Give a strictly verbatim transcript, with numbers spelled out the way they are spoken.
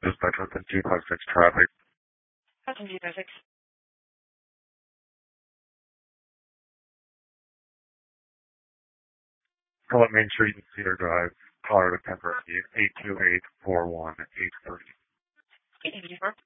Dispatch with the two five six traffic. That's in two five six. Philip Main Street and Cedar Drive, Colorado Kentucky, eight two eight four one eight three. eight two four.